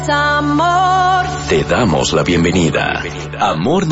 Amor. Te damos la bienvenida. Amor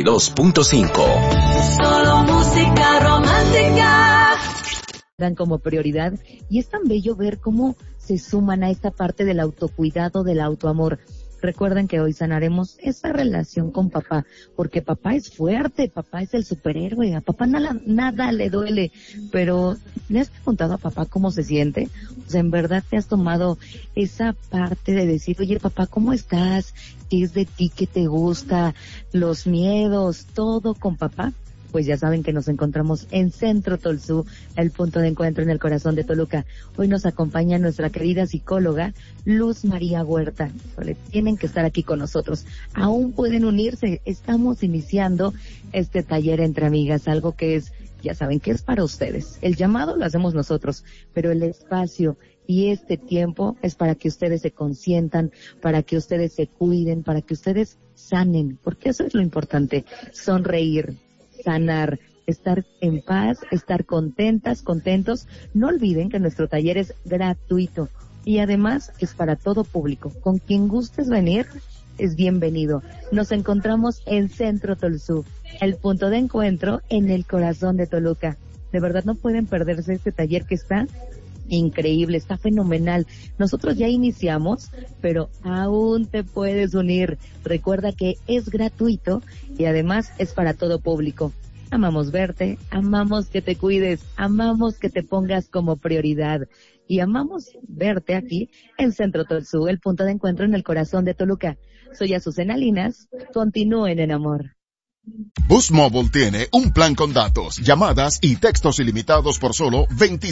92.5. Solo música romántica. Dan como prioridad y es tan bello ver cómo se suman a esta parte del autocuidado, del autoamor. Recuerden que hoy sanaremos esa relación con papá, porque papá es fuerte, papá es el superhéroe, a papá nada le duele, pero ¿le has preguntado a papá cómo se siente? O sea, ¿en verdad te has tomado esa parte de decir, oye papá, ¿cómo estás? ¿Qué es de ti? ¿Qué te gusta? Los miedos, todo con papá. Pues ya saben que nos encontramos en Centro Tolsú, el punto de encuentro en el corazón de Toluca. Hoy nos acompaña nuestra querida psicóloga Luz María Huerta. Tienen que estar aquí con nosotros. Aún pueden unirse. Estamos iniciando este taller entre amigas, algo que es, ya saben que es para ustedes. El llamado lo hacemos nosotros, pero el espacio y este tiempo es para que ustedes se consientan, para que ustedes se cuiden, para que ustedes sanen, porque eso es lo importante, sonreír, sanar, estar en paz, estar contentas, contentos. No olviden que nuestro taller es gratuito y además es para todo público. Con quien gustes venir, es bienvenido. Nos encontramos en Centro Tolsú, el punto de encuentro en el corazón de Toluca. De verdad no pueden perderse este taller que está increíble, está fenomenal. Nosotros ya iniciamos, pero aún te puedes unir. Recuerda que es gratuito y además es para todo público. Amamos verte, amamos que te cuides, amamos que te pongas como prioridad y amamos verte aquí en Centro Tolsú, el punto de encuentro en el corazón de Toluca. Soy Azucena Linas, continúen en amor. Boost Mobile tiene un plan con datos, llamadas y textos ilimitados por solo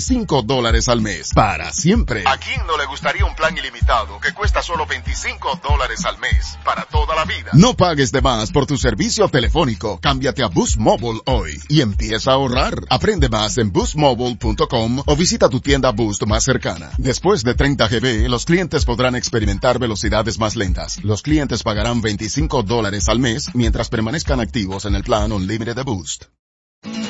$25 al mes. Para siempre. ¿A quién no le gustaría un plan ilimitado que cuesta solo $25 al mes? Para toda la vida. No pagues de más por tu servicio telefónico. Cámbiate a Boost Mobile hoy y empieza a ahorrar. Aprende más en boostmobile.com o visita tu tienda Boost más cercana. Después de 30 GB, los clientes podrán experimentar velocidades más lentas. Los clientes pagarán $25 al mes mientras permanezcan activos en el plan Unlimited de Boost.